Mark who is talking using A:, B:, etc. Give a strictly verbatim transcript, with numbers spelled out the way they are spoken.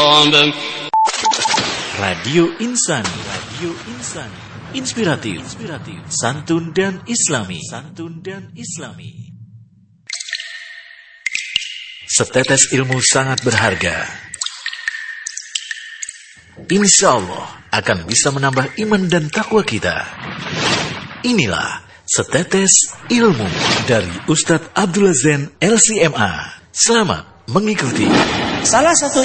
A: العقاب.
B: Radio Insani, Radio Insani, inspiratif, inspiratif, santun dan islami, santun dan islami. Setetes ilmu sangat berharga. Insya Allah akan bisa menambah iman dan takwa kita. Inilah Setetes Ilmu dari Ustadz Abdullah Zain L C M A. Selamat mengikuti.
C: Salah satu